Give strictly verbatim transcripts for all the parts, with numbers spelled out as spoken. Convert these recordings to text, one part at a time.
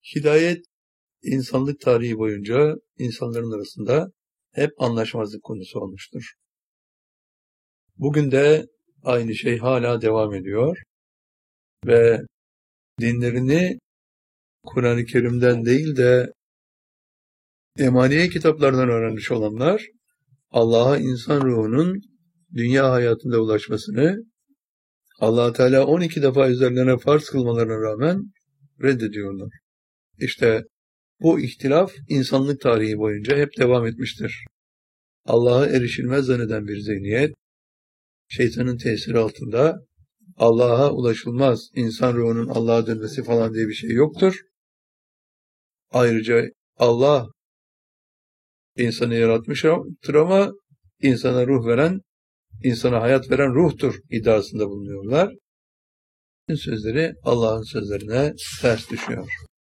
Hidayet, insanlık tarihi boyunca insanların arasında hep anlaşmazlık konusu olmuştur. Bugün de aynı şey hala devam ediyor ve dinlerini Kur'an-ı Kerim'den değil de emaniye kitaplardan öğrenmiş olanlar, Allah'a insan ruhunun dünya hayatında ulaşmasını Allah Teala on iki defa üzerlerine farz kılmalarına rağmen reddediyorlar. İşte bu ihtilaf insanlık tarihi boyunca hep devam etmiştir. Allah'a erişilmez zanneden bir zihniyet, şeytanın tesiri altında Allah'a ulaşılmaz, insan ruhunun Allah'a dönmesi falan diye bir şey yoktur. Ayrıca Allah insanı yaratmıştır ama insana ruh veren, insana hayat veren ruhtur iddiasında bulunuyorlar. Sözleri Allah'ın sözlerine ters düşüyor.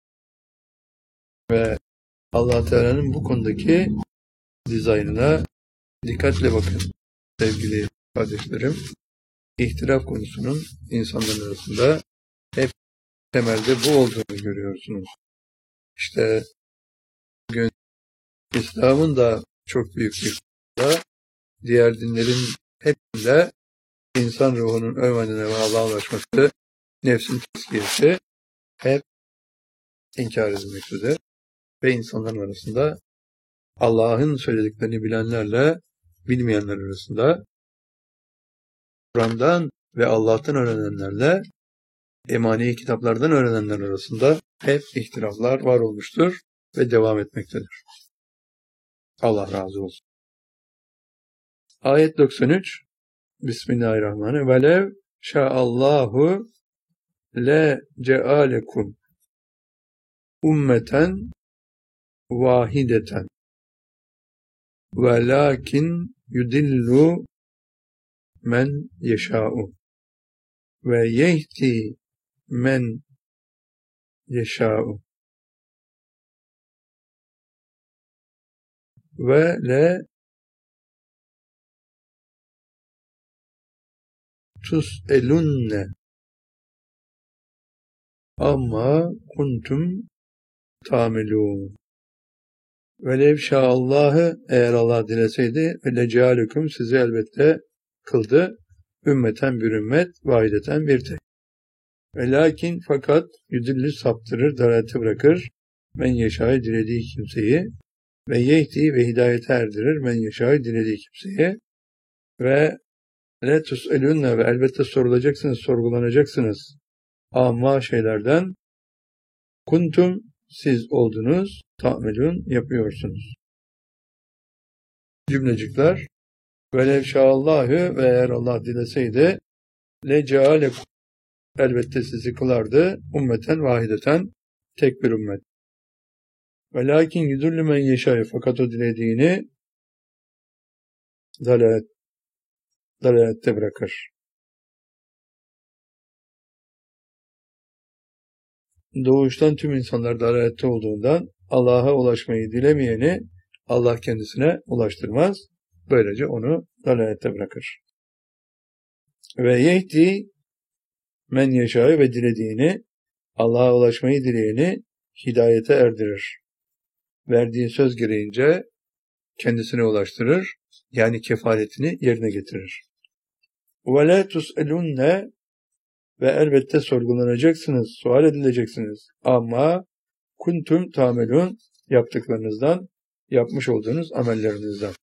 Ve Allah Teala'nın bu konudaki dizaynına dikkatle bakın sevgili kardeşlerim. İhtilaf konusunun insanların arasında hep temelde bu olduğunu görüyorsunuz. İşte bugün İslam'ın da çok büyük bir kısmında diğer dinlerin hepsinde insan ruhunun ölmediğine ve Allah'a ulaşması, nefsin tezkiyesi hep inkar edilmektedir. Ve insanların arasında Allah'ın söylediklerini bilenlerle bilmeyenler arasında, Kur'an'dan ve Allah'tan öğrenenlerle emani kitaplardan öğrenenler arasında hep ihtilaflar var olmuştur ve devam etmektedir. Allah razı olsun. Ayet doksan üç Bismillahirrahmanirrahim. Velev şa'allahu le cealekum ummeten vahideten velakin yudillu men yeşâ'u ve yehdi men yeşâ'u ve le tus'elunne amma kuntum ta'melûn. Velev şa'allâhu, eğer Allah dileseydi, ve lecâlüküm, sizi elbette kıldı, ümmeten bir ümmet, vahideten bir tek. Ve lakin fakat yüdüllü saptırır, dalalete bırakır, men yeşâ'yı dilediği kimseyi, ve yehdi ve hidayete erdirir, men yeşâ'yı dilediği kimseyi, ve le tus'elûnne, ve elbette sorulacaksınız, sorgulanacaksınız, amma şeylerden, kuntum, siz oldunuz, ta'melûn, yapıyorsunuz. Cümlecikler, velev şa'allâhu, ve eğer Allah dileseydi, le cealekum, elbette sizi kılardı, ümmeten vahideten, tek bir ümmet. Ve lakin yudullu men yeşâ'yı, fakat o dilediğini dalalet, dalalette bırakır. Doğuştan tüm insanlar dalalette olduğundan Allah'a ulaşmayı dilemeyeni Allah kendisine ulaştırmaz. Böylece onu dalalette bırakır. Ve yehdi men yeşâ'yı, ve dilediğini, Allah'a ulaşmayı dileyeni hidayete erdirir. Verdiği söz gereğince kendisine ulaştırır, yani kefaletini yerine getirir. Ve la tus'elunne, ve elbette sorgulanacaksınız, sual edileceksiniz. Ama kuntum ta'melûn, yaptıklarınızdan, yapmış olduğunuz amellerinizden.